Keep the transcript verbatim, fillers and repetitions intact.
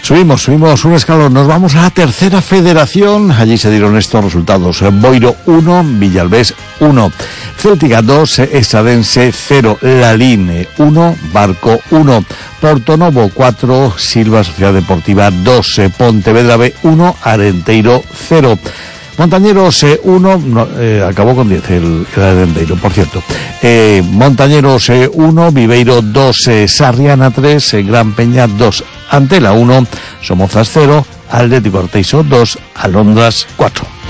Subimos, subimos un escalón, nos vamos a la tercera federación. Allí se dieron estos resultados: Boiro uno, Villalbés uno, Céltica dos, Estradense cero, Lalín uno, Barco uno, Portonovo cuatro, Silva Sociedad Deportiva dos, Pontevedra B uno, Arenteiro cero. Montañeros uno, eh, no, eh, acabó con diez el, el Arenteiro, por cierto. Eh, Montañeros uno, eh, Viveiro dos, eh, Sarriana tres, eh, Gran Peña dos, Antela uno, Somozas cero, Atlético Arteiso dos, Alondras cuatro.